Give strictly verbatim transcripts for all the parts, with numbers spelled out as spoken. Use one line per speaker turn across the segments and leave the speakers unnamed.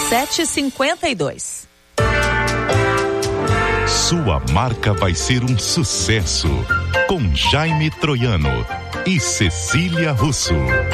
sete e cinquenta e dois.
Sua marca vai ser um sucesso com Jaime Troiano e Cecília Russo.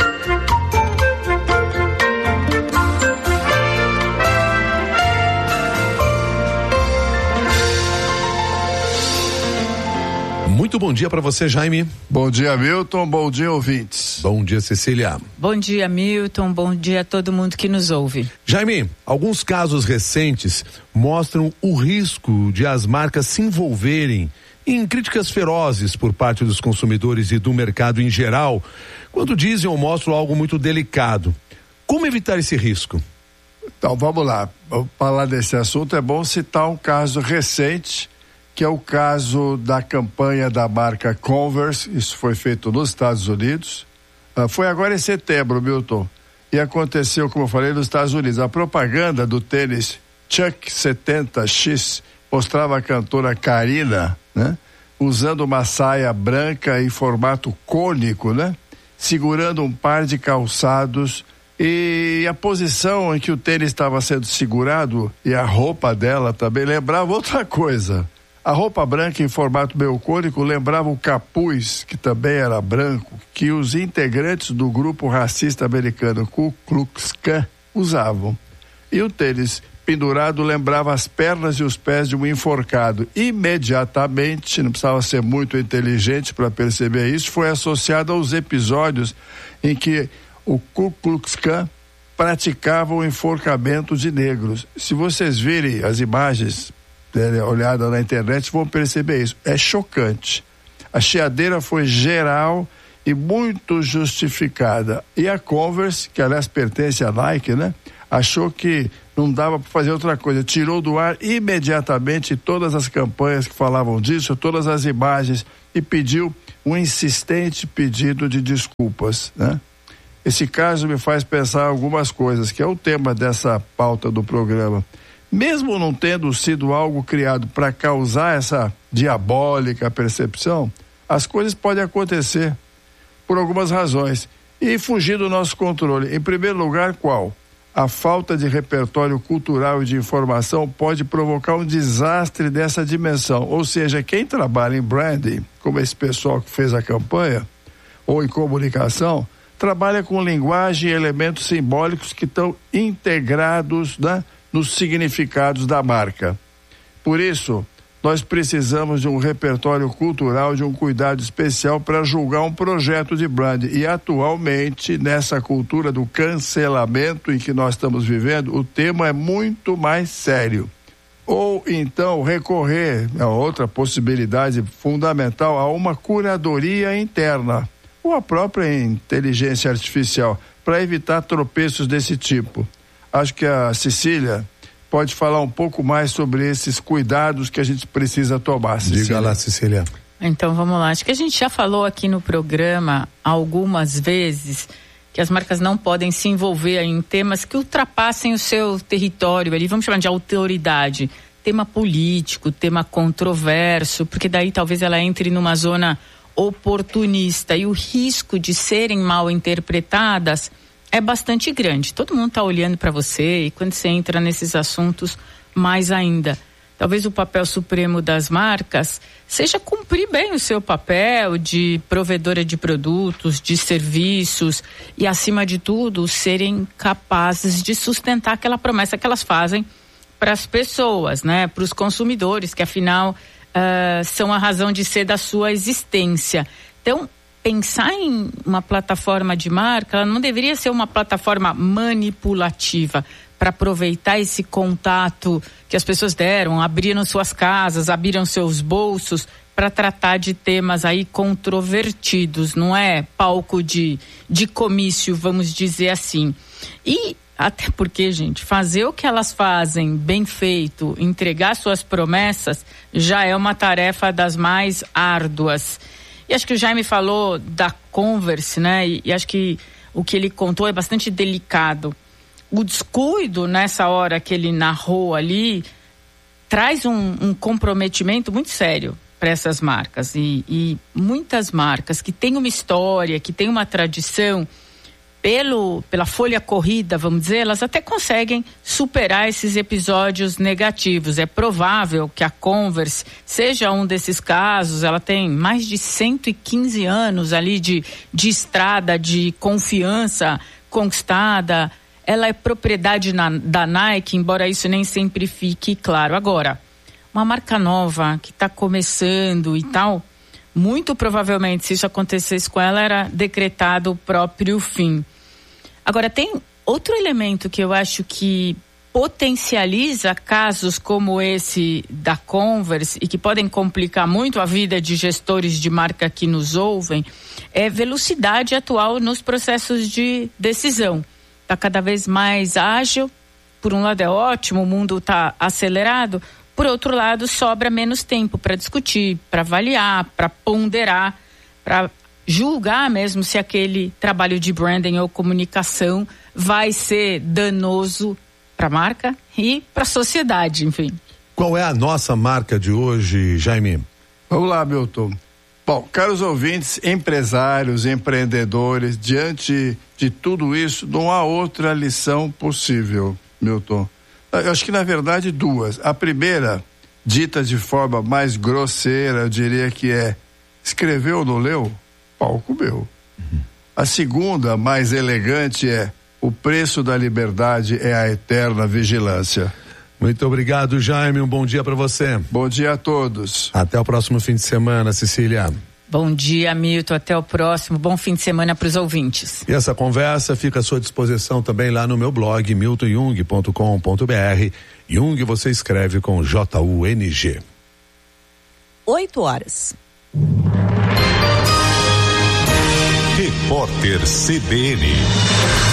Muito bom dia para você, Jaime.
Bom dia, Milton. Bom dia, ouvintes.
Bom dia, Cecília.
Bom dia, Milton. Bom dia a todo mundo que nos ouve.
Jaime, alguns casos recentes mostram o risco de as marcas se envolverem em críticas ferozes por parte dos consumidores e do mercado em geral, quando dizem ou mostram algo muito delicado. Como evitar esse risco?
Então, vamos lá. Vamos falar desse assunto. É bom citar um caso recente, que é o caso da campanha da marca Converse. Isso foi feito nos Estados Unidos. Uh, foi agora em setembro, Milton. E aconteceu, como eu falei, nos Estados Unidos. A propaganda do tênis Chuck setenta X mostrava a cantora Karina, né, usando uma saia branca em formato cônico, né, segurando um par de calçados. E a posição em que o tênis estava sendo segurado e a roupa dela também lembrava outra coisa. A roupa branca em formato meio cônico lembrava o capuz, que também era branco, que os integrantes do grupo racista americano Ku Klux Klan usavam. E o tênis pendurado lembrava as pernas e os pés de um enforcado. Imediatamente, não precisava ser muito inteligente para perceber isso, foi associado aos episódios em que o Ku Klux Klan praticava o enforcamento de negros. Se vocês virem as imagens, olhada na internet, vão perceber isso. É chocante. A chiadeira foi geral e muito justificada. E a Converse, que aliás pertence à Nike, né, achou que não dava para fazer outra coisa. Tirou do ar imediatamente todas as campanhas que falavam disso, todas as imagens, e pediu um insistente pedido de desculpas, né? Esse caso me faz pensar algumas coisas, que é o tema dessa pauta do programa. Mesmo não tendo sido algo criado para causar essa diabólica percepção, as coisas podem acontecer por algumas razões e fugir do nosso controle. Em primeiro lugar, qual? A falta de repertório cultural e de informação pode provocar um desastre dessa dimensão. Ou seja, quem trabalha em branding, como esse pessoal que fez a campanha, ou em comunicação, trabalha com linguagem e elementos simbólicos que estão integrados, né, nos significados da marca. Por isso, nós precisamos de um repertório cultural, de um cuidado especial para julgar um projeto de brand. E atualmente, nessa cultura do cancelamento em que nós estamos vivendo, o tema é muito mais sério. Ou então recorrer, a outra possibilidade fundamental, a uma curadoria interna, ou a própria inteligência artificial, para evitar tropeços desse tipo. Acho que a Cecília pode falar um pouco mais sobre esses cuidados que a gente precisa tomar, Cecília.
Diga lá, Cecília.
Então, vamos lá. Acho que a gente já falou aqui no programa algumas vezes que as marcas não podem se envolver em temas que ultrapassem o seu território, ali, vamos chamar de autoridade. Tema político, tema controverso, porque daí talvez ela entre numa zona oportunista e o risco de serem mal interpretadas é bastante grande. Todo mundo está olhando para você e quando você entra nesses assuntos, mais ainda. Talvez o papel supremo das marcas seja cumprir bem o seu papel de provedora de produtos, de serviços e, acima de tudo, serem capazes de sustentar aquela promessa que elas fazem para as pessoas, né? Para os consumidores, que afinal uh, são a razão de ser da sua existência. Então, pensar em uma plataforma de marca, ela não deveria ser uma plataforma manipulativa para aproveitar esse contato que as pessoas deram, abriram suas casas, abriram seus bolsos para tratar de temas aí controvertidos, não é palco de, de comício, vamos dizer assim. E até porque, gente, fazer o que elas fazem bem feito, entregar suas promessas, já é uma tarefa das mais árduas. E acho que o Jaime falou da Converse, né? E, e acho que o que ele contou é bastante delicado. O descuido nessa hora que ele narrou ali traz um, um comprometimento muito sério para essas marcas. E, e muitas marcas que têm uma história, que têm uma tradição, pelo, pela folha corrida, vamos dizer, elas até conseguem superar esses episódios negativos. É provável que a Converse seja um desses casos. Ela tem mais de cento e quinze anos ali de, de estrada, de confiança conquistada. Ela é propriedade na, da Nike, embora isso nem sempre fique claro. Agora, uma marca nova que está começando e tal, muito provavelmente, se isso acontecesse com ela, era decretado o próprio fim. Agora, tem outro elemento que eu acho que potencializa casos como esse da Converse e que podem complicar muito a vida de gestores de marca que nos ouvem, é velocidade atual nos processos de decisão. Está cada vez mais ágil, por um lado é ótimo, o mundo está acelerado, por outro lado sobra menos tempo para discutir, para avaliar, para ponderar, para julgar mesmo se aquele trabalho de branding ou comunicação vai ser danoso para a marca e para a sociedade, enfim.
Qual é a nossa marca de hoje, Jaime?
Vamos lá, Milton. Bom, caros ouvintes, empresários, empreendedores, diante de tudo isso, não há outra lição possível, Milton. Eu acho que, na verdade, duas. A primeira, dita de forma mais grosseira, eu diria que é: escreveu ou não leu? Pau comeu. Uhum. A segunda, mais elegante, é: o preço da liberdade é a eterna vigilância.
Muito obrigado, Jaime. Um bom dia para você.
Bom dia a todos.
Até o próximo fim de semana, Cecília.
Bom dia, Milton. Até o próximo. Bom fim de semana para os ouvintes.
E essa conversa fica à sua disposição também lá no meu blog, milton jung ponto com ponto b r. Jung você escreve com J U N G.
Oito horas.
Repórter C B N.